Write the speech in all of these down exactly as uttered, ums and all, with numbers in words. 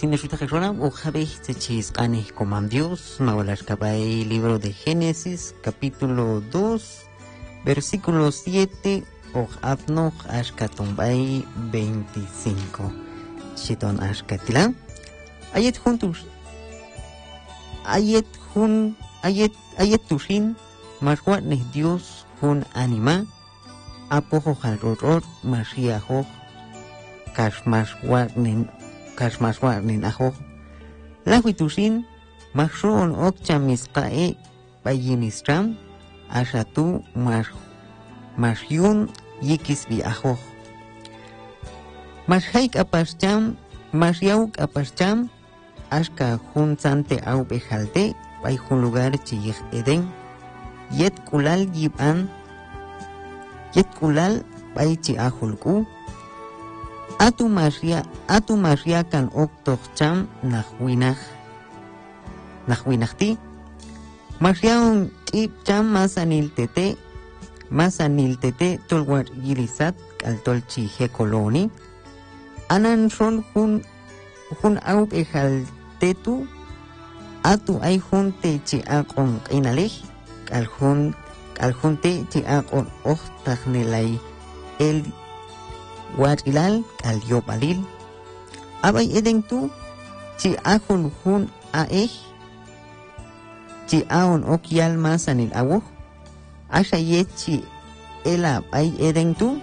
cine Shuta Jexona, o Jabe Chiscane Coman Dios, Mawalascabay, libro de Génesis, capítulo dos, versículo siete, o Abnoch Ashkatombay veinticinco. Shiton Ashkatila. Ayet juntos. Ayet jun, ayet, ayet tushin, Mashwat ne Dios jun anima, Apojo Halroror, Mashiaho, Kashmashwat nen. Kashmashwar nin ajo la huitushin mashron okcha misqae bayinistram ashatu mash mashyun yikis bi ajo mashhaik apascham mashyauk apascham ashka junsante au bejalte bay jun lugar chiyih eden yet kulal yiban yet kulal bay chi ajulku Atu Maria, Atu Maria kan oktocham nachwinach, nachwinachti. Maria un cham masanil tete, masanil tete tolwar girisat al tolchi hekoloni. Anan son hun hun au ejal tetu. Atu ay hun te chi akon inalej, al hun al hun te chi akon ochtachnelay el. Wat ilal al yobalil abay eden tu chi ahun hun aeh chi aon okyal masanil awo asha yechi ela bay eden tu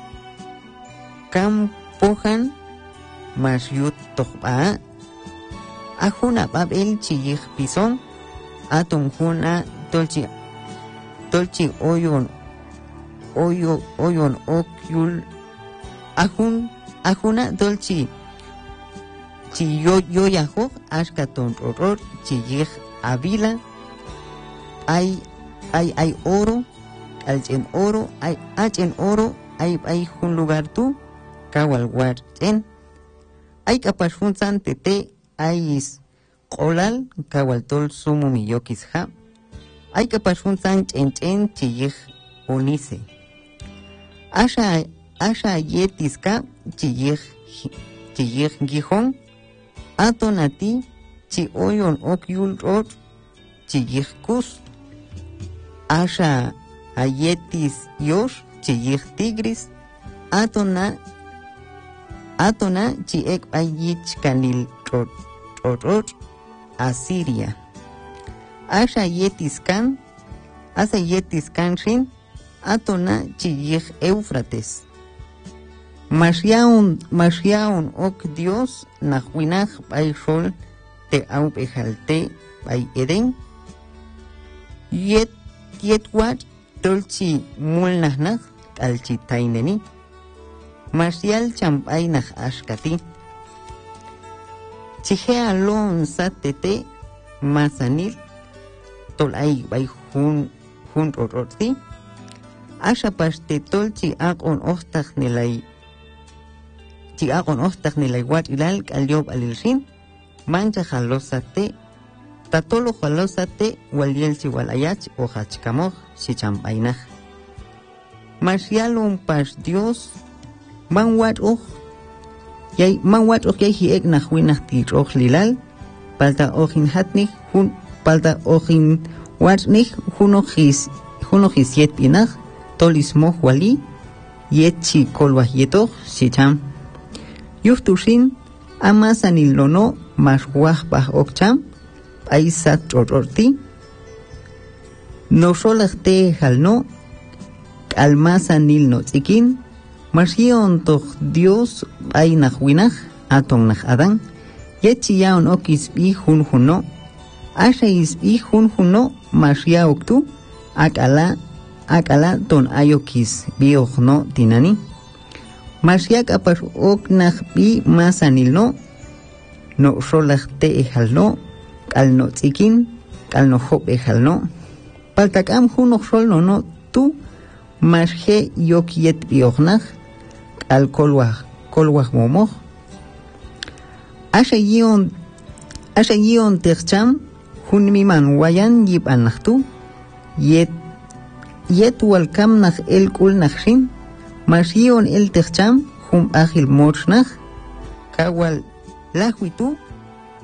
kam pohan mas yut tohba ahuna babel chi yih pison atum huna tolchi tolchi oyon oyo oyon okyul Ajun, ajuna dolchi, chi yo yo yajo, ashkaton horror, chi yej avila, hay, hay, hay oro, al en oro, hay, hay en oro, hay, hay un lugar tu, kawal war en, hay capashun sante te, hay is, kolal, kawal tol sumu miyokis ha, hay capashun san en en chi yej onise. Asha, Asha yetiska chiyej chiyej gijón atonati chi oyon okyul rot chiyej kus Asha ayetis yosh chiyej tigris atona atona chi ek ayich kanil rot rot Asiria Asha yetiskan asa yetiskan shin atona chiyej Éufrates Mashiaun, Mashiaun ok Dios, Nahuinach bay sol, te au bejalte bay eden. Yet, yet wat, tolchi mulnahnach, alchi taineni. Mashial champay nach ashkati. Chihe alon satete, masanil, tolay bay hun, hun roroti. Asha paste tolchi akon ochtach nilay. Si akon ostach ni laywat ilal alyob alilshin mancha jalosate tatolo jalosate waliel si walayach o hachkamoj si champainaj marcialon pas Dios man wat oj yay man wat oj yay hiek najwinaj tiroj lilal palta ojin hatnik hun palta ojin watnik hunojis hunojis yet pinaj tolismoj wali yet chi kolwaj yetoj si cham Yuftushin amasanil lono maswahbah okcham aisat rorti no solarte halno almasanil no tsikin marsion toch Dios ainahwinah aton nah adan yechi yaon okis bi hun huno asha is bi hun huno masia oktu akala akala ton ayokis bi okno tinani Mashiak apas ok nach bi masanil no no solarte ejal no al no tsikin al no hop ejal no paltakam huno sol no no tu mashe yokiet biognach al kolwah kolwah momoh asha yion asha yion tercham hun miman wayan yib anachtu yet yet walkam nach el kul nachshin Mashion el techam hum agil mochnach kawal lahuitu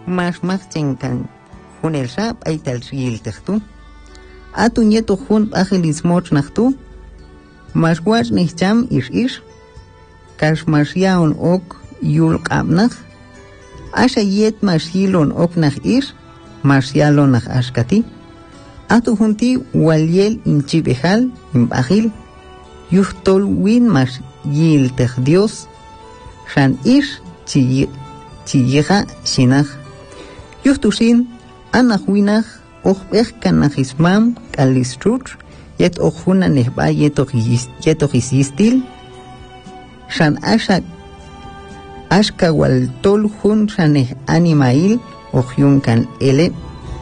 mas mas chenkan hun el shab ay tal shil tehtu atu nieto hun agelis moch nachtu mas wach nicht jam ish ish kash mas yaun ok yul qabnach asha yet mas yilon ok nach ish mas yalon nach ashkati atu hunti walyel inchi behal imbahil yuhtol win mas yil teh Dios shan ish chi chiyeha shinach yuhtushin anach winach och bech kanach ismam kalistruch yet och huna nehba yetoch yetoch isistil shan asha ashka wal tol hun shaneh animail och yun kan ele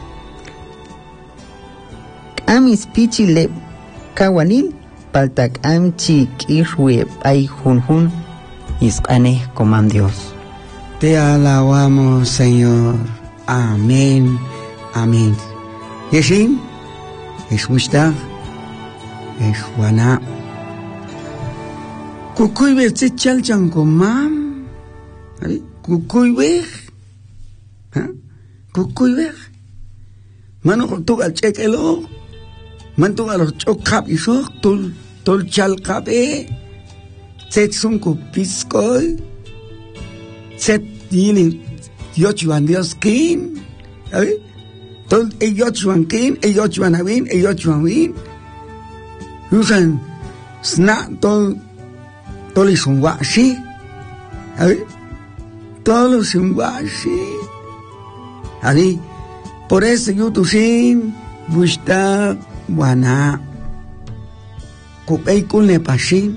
amis pichile kawanil paltak am chi kishwe ay hun hun isqane coman Dios. Te alabamos, Señor. Amén. Amén. Yeshin, es Mushtaq, es Juana. Kukuy be se chalchan comam. Kukuy be. Kukuy be. Mano tu al chekelo. Man tu al chokap iso tul tul chalkape. Setsun kupiskoy. Set dili yochuan Dios kin, ¿sabes? Tol e yochuan kin, e yochuan awin, e yochuan win. Usan sna tol tol isun washi, ¿sabes? Tol isun washi. Ahí, por eso yo tu sin busta wana. Kupei kulne pashin.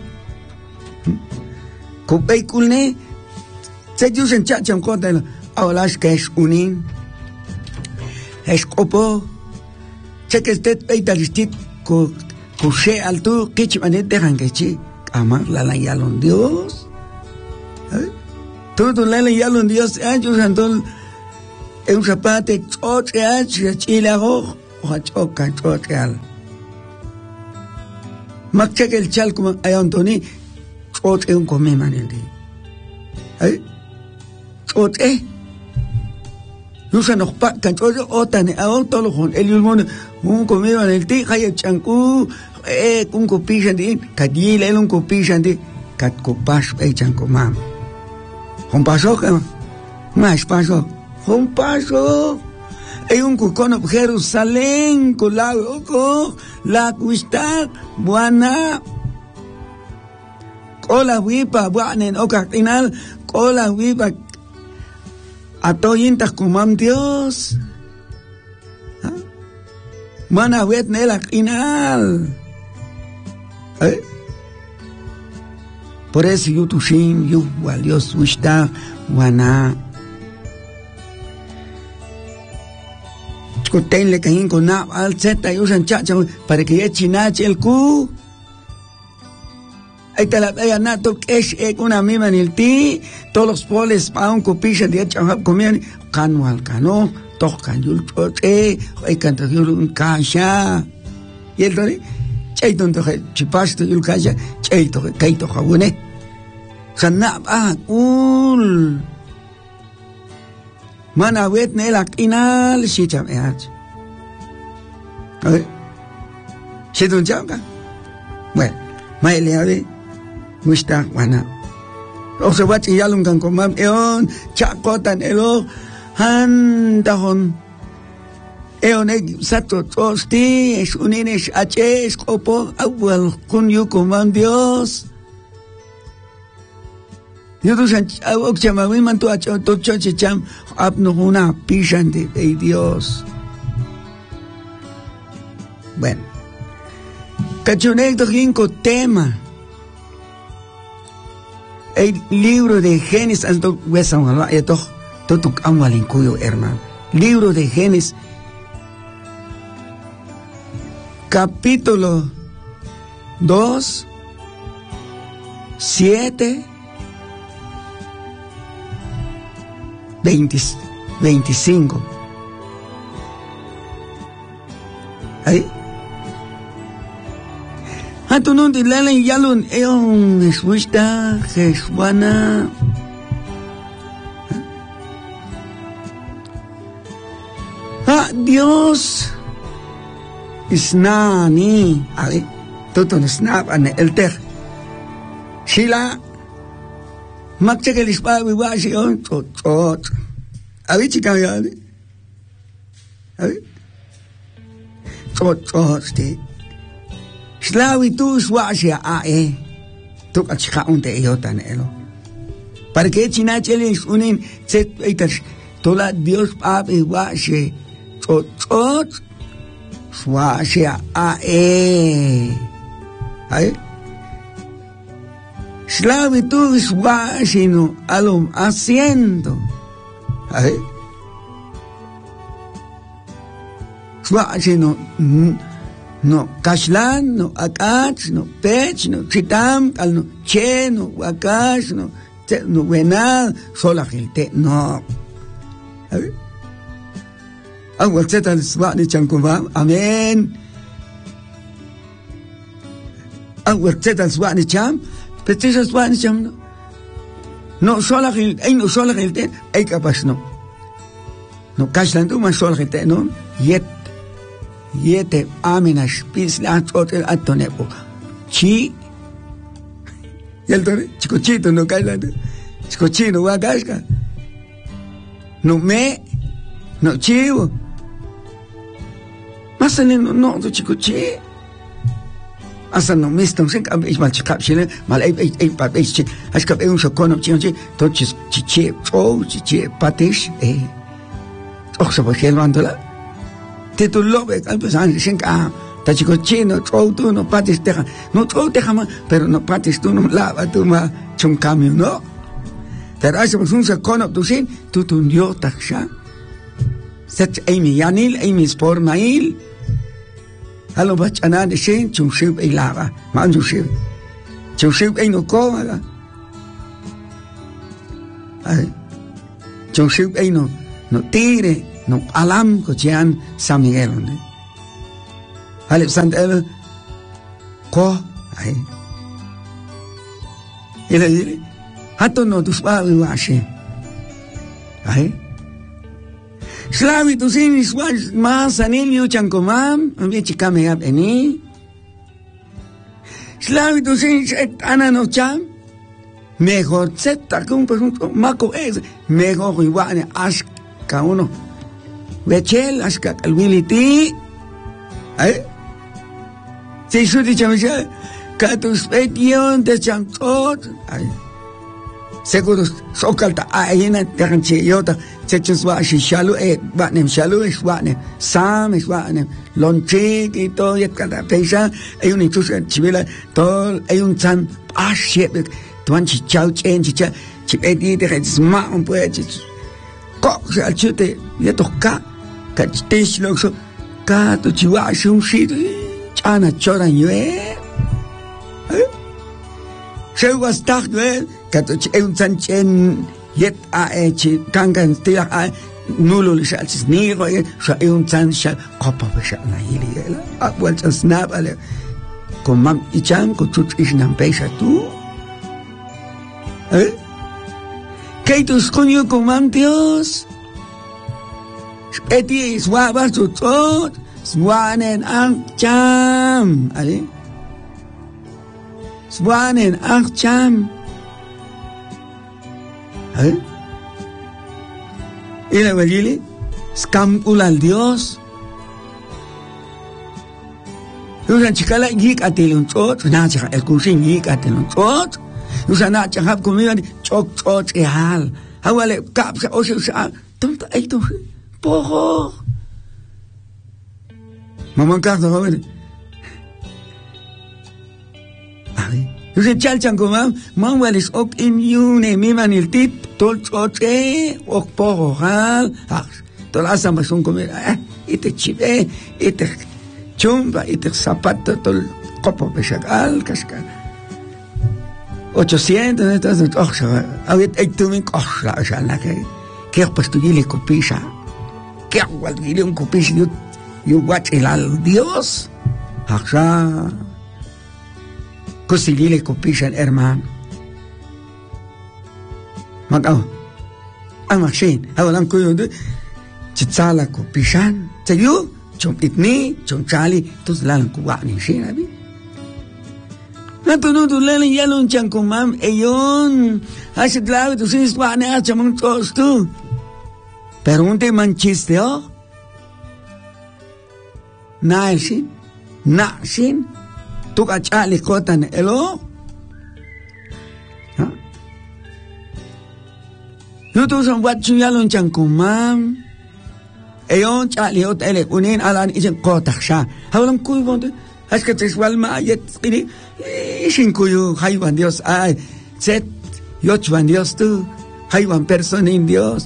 Kupei kulne se yusen chacham kotel awlash kesh unin es kopo cheque estet peitalistit ko kushe altu kichmanet dejan kechi amar la la yalon Dios todo la la yalon Dios anjos antol un zapate choche ach chilago o choca chocheal mak cheque el chal como ay Antoni choche un come manende ay Ote, usan okpa kanchoyo otane a otolo con el yulmon un comido en el ti hay chanku eh un copishan di kadile un copishan di kat copas e chanku mam con paso que más paso con paso hay un cucono Jerusalén con la loco la cuista buena cola wipa buena en ocatinal cola wipa atoyintas kumam Dios. ¿Ah? Mana wet nela inal. ¿Eh? Por eso yo tushin, yo Dios wishta wana. Chkoten le kahin con na al zeta yo san chacha para que ye chinache el ku. Ahí te la vea nato que es una misma en el ti todos los poles pa un copisha de chahab comían cano al cano tocan yul chote hay canta yul un kasha y el dore chaiton to chipasto yul kasha chaito kaito jabune sanna ah ul mana wet nela inal shicham each ¿eh? Shidun changa bueno mai le ave Musta wana. O se wat yalung kan komam eon chakotan elo han tahon. Eon e sato tosti es unines aches kopo awal kun yu komam Dios. Yo tu san awok chama mi man tu acho to choche cham apno una pishan de Dios. Bueno. Cachunek to hinko tema. El libro de Génesis, alto hueso, esto, todo amal en cuyo hermano. Libro de Génesis, capítulo dos, siete, veinte, veinticinco. Ahí. Atu nun di lelen yalun eon eswishta Jeswana Dios isnani, ali, tutun snap ane el ter. Sila magchekel ispa wiwashi on tot tot. Abi chika yadi. Abi. Tot tot sti. Slawi tu swashi a e. Tu kachika unte yotan elo. Para que chinachelis unin set eiters tola Dios papi washi tot tot swashi a e. Ay. Slavi tu swashi no alum haciendo. Ay. Swashi no no kashlan no akach no pech no chitam al no che no wakash no no venal sola gente no. Ay. Awal zeta swani chankuva amen. Awal zeta swani cham Petisa swani cham no. No sola gente, ay no sola gente, ay capaz no. No kashlan tu man sola gente no. Yet Yete amenash pisla hotel atonepo. Chi. Y el tore, chicochito no cae chicochino va casca. No me, no chivo. Más no no no chicochi. Asa no mistam sin cam ich mal chikap chile mal ei ei ei pat ei chik. Has cap un chocono chichi to chis chichi oh chichi patish eh. Och so bachel mandola. Te tu lobe al pesan sin ka. Ta chicochino tro tu no patis teja. No tro teja ma, pero no patis tu no lava tu ma chun cambio no. Ter as un chocono tu sin tu tu dio taksha. Set Amy Yanil, Amy Spor Mail. Hallo bach anan shin chung ship ei lava. Man chung ship. Chung ship ei no koma. Ai. Chung ship ei no no tire, no alam ko jan San Miguel ne. Hale sant el ko ai. Ele ele. Hato no tu spa wi washi. Ai. Slavi tu sin iswas mas anil yu chankomam, ambi chikame ab eni. Slavi tu sin ana no cham. Mejor zeta kun pues mako es mejor iguane aska uno. Vechel aska kalwiliti. Ay. Si shuti chamisha katus petión de chantot. Ay. Seguro sokalta ayena terche yota. Chechos wa shalu e banem shalu es banem sam es banem lonchik y todo y cada peisa hay un incluso chivela todo hay un tan ashep tuan chichau chen chicha chipeti de sma un pues co al chute ya toca cachtes lo so ka tu chiwa shun shi chana chora yue se was tag we ka tu un tan chen Yet a echi kangan tila a nulo li shal sis ni ro sha e un tan shal kopa be sha na hili ela a wal tan snap ale ko mam icham ko chut is nan peisa tu eh que tus coño con mam Dios eti swa ba tu tot swanen ang cham ale swanen ang cham ¿Eh? ¿Y la valile? Scam al Dios. Usan chikala yik atilun tot, na chika el kusin yik atilun tot. Usan na chika comida chok tot e hal. Hawale kapsa o sa tonta ay to. Poho. Mamang ka to hawale. Ay. Usan chal chango mam, mam walis ok in yune mi manil tip tol choche ok poho hal. Ah, tol asa masun comer. Eh, ite chive, ite chumba, ite zapato tol copo peshagal cascar. ochocientos entonces oh, ahorita hay tu min oh, la la que que pues tu dile copisha. Que igual dile un copisha yo yo watch el al Dios. Ajá. Kusilile kopishan hermano. Magaw. Ang makshin. Awalang kuyo do. Chitsala kopishan. Se yu, chum itni, chum chali, tus lalan kuwani shina bi. Natunod lalan yalon chankumam, eyon, hasit lawi tu sinis wani achamang tos tu. Pero unte manchiste oh. Naishin, nashin, tu kachali kotan elo. Yutu son watchu yalon chankumam. Eyon chali ot ele unin alan isen kotak sha. Hawlam kuy bonde. Haska tiswal ma yet ini isin kuyu haywan Dios ay set yochwan Dios tu haywan persona in Dios.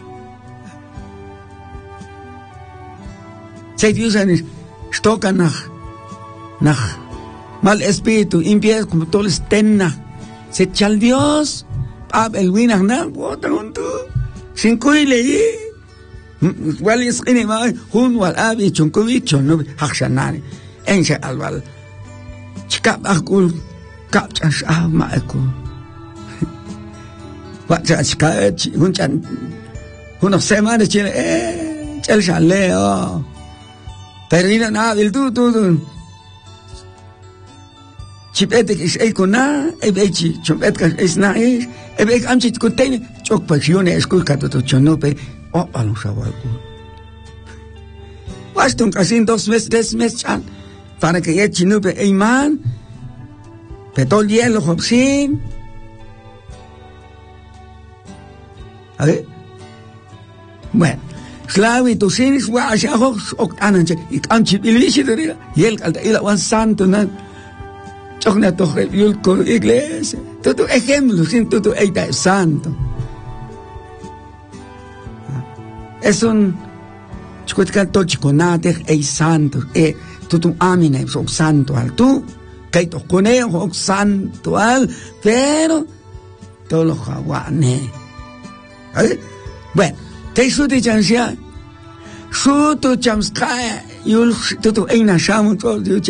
Set Dios stoka nach nach mal espíritu impies como todos tenna. Set chal Dios ab el winach na botan untu sin kuy leyi. Wal is ini ma hun wal abi chunkubi chunno hakshanani. Ense alwal chikap akul kap chas ah ma akul wat chas ka hun chan hun semana chile eh chel chale oh pero ina na del tu tu chipete is ekona ebechi chupet ka is na is ebek amchi kutene chok pasione eskul ka to chono pe oh alun sawal ku bastun kasin dos meses tres meses chan para que ya chinupe eiman petol hielo hopsin a ver bueno slavi tu sinis wa ashaho ok ananche ik amchi bilishi dori yel kalta ila wan santo na chokna to yul ko iglesia todo ejemplo sin todo eita santo es un chukotkan to chikonate ei santo e tutum amine so santo al tu kay to conejo santo al pero todos los jaguanes bueno te suti chansia suto chamska yul tutu eina shamu todo